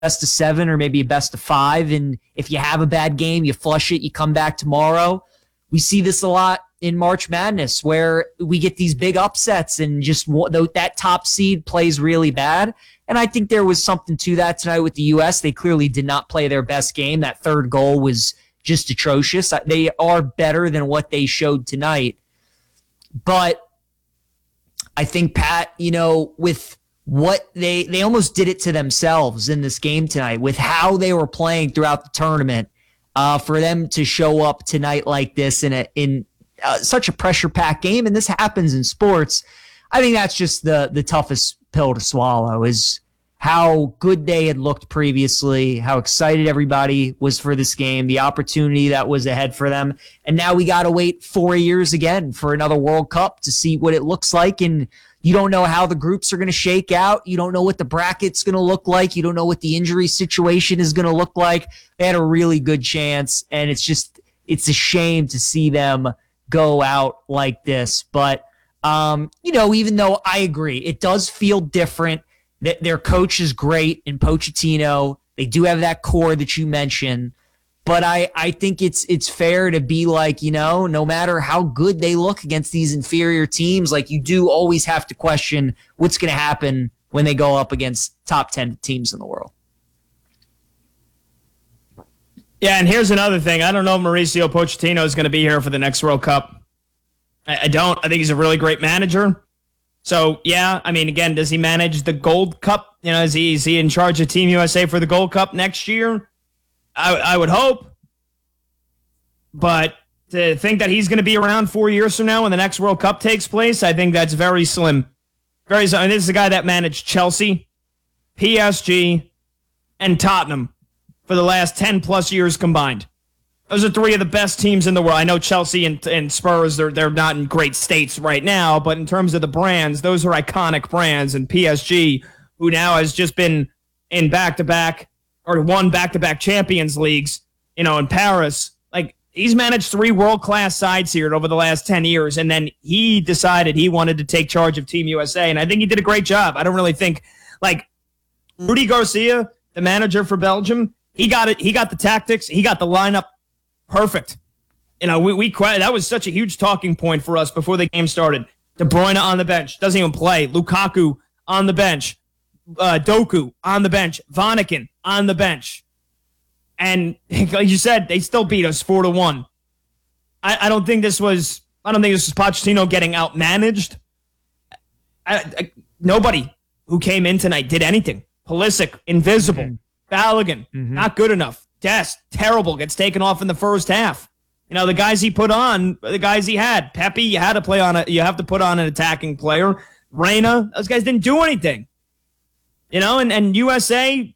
best of 7 or maybe a best of 5. And if you have a bad game, you flush it, you come back tomorrow. We see this a lot in March Madness where we get these big upsets and just that top seed plays really bad. And I think there was something to that tonight with the U.S. They clearly did not play their best game. That third goal was just atrocious. They are better than what they showed tonight. But I think, Pat, with what they almost did it to themselves in this game tonight with how they were playing throughout the tournament. For them to show up tonight like this in such a pressure-packed game, and this happens in sports, I think that's just the toughest pill to swallow, is how good they had looked previously, how excited everybody was for this game, the opportunity that was ahead for them, and now we got to wait 4 years again for another World Cup to see what it looks like, and you don't know how the groups are going to shake out. You don't know what the bracket's going to look like. You don't know what the injury situation is going to look like. They had a really good chance, and it's a shame to see them go out like this. But, even though I agree, it does feel different. That their coach is great in Pochettino. They do have that core that you mentioned. But I think it's fair to be like, no matter how good they look against these inferior teams, like you do always have to question what's going to happen when they go up against top 10 teams in the world. Yeah, and here's another thing. I don't know if Mauricio Pochettino is going to be here for the next World Cup. I don't. I think he's a really great manager. So, yeah, again, does he manage the Gold Cup? Is he in charge of Team USA for the Gold Cup next year? I would hope. But to think that he's going to be around 4 years from now when the next World Cup takes place, I think that's very slim. This is a guy that managed Chelsea, PSG, and Tottenham for the last 10-plus years combined. Those are 3 of the best teams in the world. I know Chelsea and Spurs, they're not in great states right now, but in terms of the brands, those are iconic brands. And PSG, who now has just been in back-to-back or won back-to-back Champions Leagues, in Paris. Like, he's managed 3 world-class sides here over the last 10 years, and then he decided he wanted to take charge of Team USA, and I think he did a great job. I don't really think, Rudy Garcia, the manager for Belgium, he got it. He got the tactics. He got the lineup perfect. That was such a huge talking point for us before the game started. De Bruyne on the bench, doesn't even play. Lukaku on the bench. Doku on the bench, Vanaken on the bench, and like you said, they still beat us 4-1. I don't think this was Pochettino getting outmanaged. Nobody who came in tonight did anything. Pulisic, invisible. Balogun, not good enough. Dest, terrible, gets taken off in the first half. The guys he put on, the guys he had. Pepe, you have to put on an attacking player. Reina, those guys didn't do anything. And USA,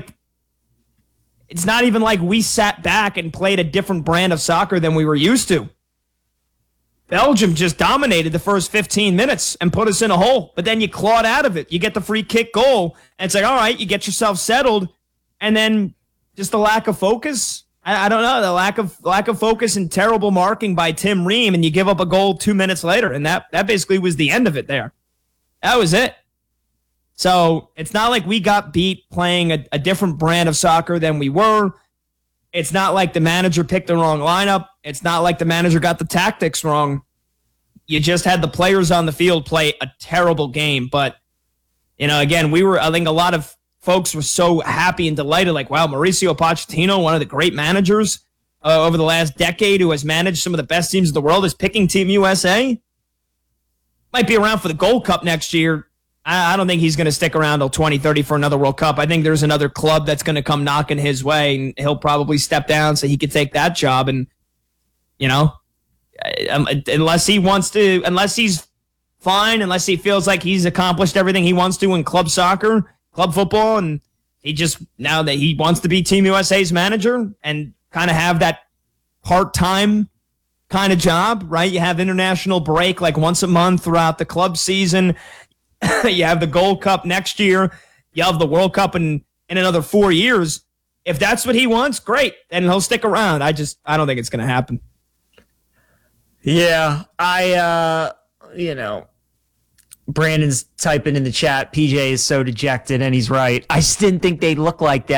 it's not even like we sat back and played a different brand of soccer than we were used to. Belgium just dominated the first 15 minutes and put us in a hole, but then you clawed out of it. You get the free kick goal, and it's like, all right, you get yourself settled, and then just the lack of focus. I don't know, the lack of focus and terrible marking by Tim Ream, and you give up a goal 2 minutes later, and that basically was the end of it there. That was it. So it's not like we got beat playing a different brand of soccer than we were. It's not like the manager picked the wrong lineup. It's not like the manager got the tactics wrong. You just had the players on the field play a terrible game. But, again, I think a lot of folks were so happy and delighted, like, wow, Mauricio Pochettino, one of the great managers over the last decade who has managed some of the best teams in the world, is picking Team USA. Might be around for the Gold Cup next year. I don't think he's going to stick around till 2030 for another World Cup. I think there's another club that's going to come knocking his way, and he'll probably step down so he could take that job. And, unless he's fine, unless he feels like he's accomplished everything he wants to in club soccer, club football, and now that he wants to be Team USA's manager and kind of have that part-time kind of job, right? You have international break like once a month throughout the club season. You have the Gold Cup next year. You have the World Cup in another 4 years. If that's what he wants, great. And he'll stick around. I don't think it's going to happen. Yeah. Brandon's typing in the chat, PJ is so dejected, and he's right. I just didn't think they'd look like that.